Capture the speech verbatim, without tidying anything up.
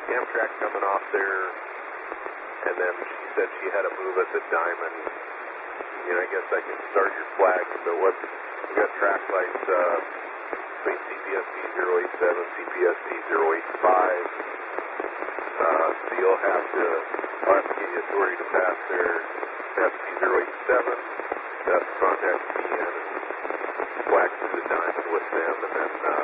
Amtrak coming off there, and then she said she had to move at the Diamond. You know, I guess I can start your flag, but what, we got track lights uh, between C P S T zero eight seven, C P S T zero eight five. Uh, so you'll have to, I'll have to get you authority to pass there, F C zero eight seven, that's contact me in, and flag through the Diamond with them, and then uh,